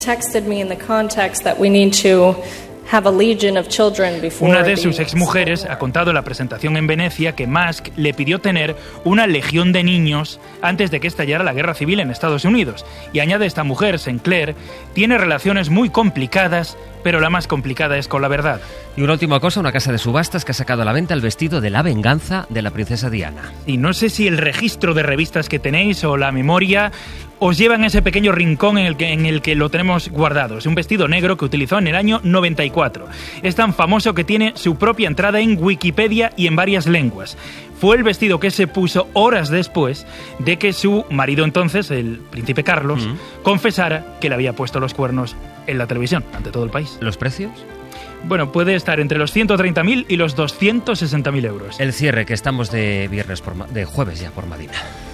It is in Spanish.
texted me in the context that we need to have a legion of children before. Una de sus exmujeres ha contado en la presentación en Venecia que Musk le pidió tener una legión de niños antes de que estallara la guerra civil en Estados Unidos. Y añade esta mujer, Sinclair, tiene relaciones muy complicadas, pero la más complicada es con la verdad. Y una última cosa, una casa de subastas que ha sacado a la venta el vestido de la venganza de la princesa Diana. Y no sé si el registro de revistas que tenéis o la memoria os llevan a ese pequeño rincón en el que lo tenemos guardado. Es un vestido negro que utilizó en el año 94. Es tan famoso que tiene su propia entrada en Wikipedia y en varias lenguas. Fue el vestido que se puso horas después de que su marido entonces, el príncipe Carlos, confesara que le había puesto los cuernos en la televisión, ante todo el país. ¿Los precios? Bueno, puede estar entre los 130.000 y los 260.000 euros. El cierre, que estamos de jueves ya por Madina.